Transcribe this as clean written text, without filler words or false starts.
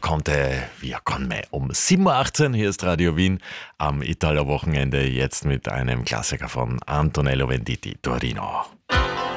Conte via Con Me um 7.18 Uhr. Hier ist Radio Wien am Italo-Wochenende, jetzt mit einem Klassiker von Antonello Venditti, Torino.